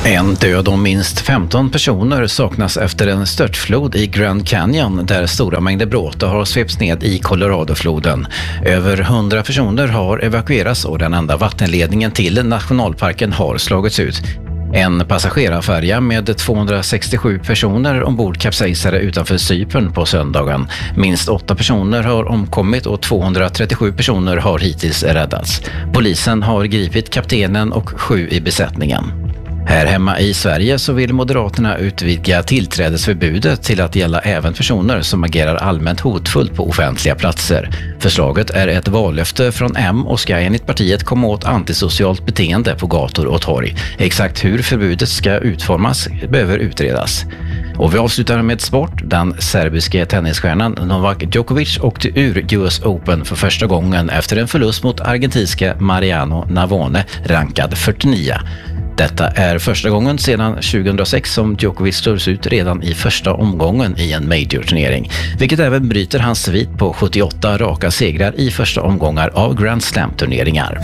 En död och minst 15 personer saknas efter en störtflod i Grand Canyon där stora mängder bråte har svepts ned i Coloradofloden. Över 100 personer har evakuerats och den enda vattenledningen till nationalparken har slagits ut. En passagerarfärja med 267 personer ombord kapsejsade utanför Cypern på söndagen. Minst 8 personer har omkommit och 237 personer har hittills räddats. Polisen har gripit kaptenen och 7 i besättningen. Här hemma i Sverige så vill Moderaterna utvidga tillträdesförbudet till att gälla även personer som agerar allmänt hotfullt på offentliga platser. Förslaget är ett vallöfte från M och ska enligt partiet komma åt antisocialt beteende på gator och torg. Exakt hur förbudet ska utformas behöver utredas. Och vi avslutar med sport. Den serbiske tennisstjärnan Novak Djokovic åkte ur US Open för första gången efter en förlust mot argentinska Mariano Navone, rankad 49. Detta är första gången sedan 2006 som Djokovic slås ut redan i första omgången i en major-turnering, vilket även bryter hans svit på 78 raka segrar i första omgångar av Grand Slam-turneringar.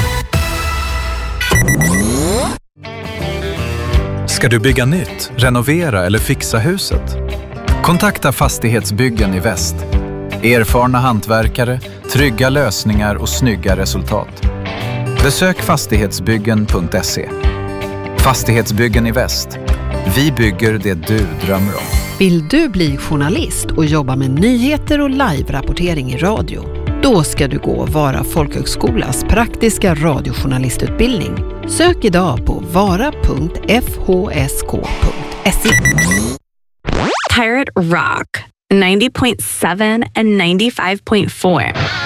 Ska du bygga nytt, renovera eller fixa huset? Kontakta Fastighetsbyggen i Väst. Erfarna hantverkare, trygga lösningar och snygga resultat. Besök fastighetsbyggen.se. Fastighetsbyggen i Väst. Vi bygger det du drömmer om. Vill du bli journalist och jobba med nyheter och live-rapportering i radio? Då ska du gå Vara folkhögskolas praktiska radiojournalistutbildning. Sök idag på vara.fhsk.se. Pirate Rock 90.7 and 95.4.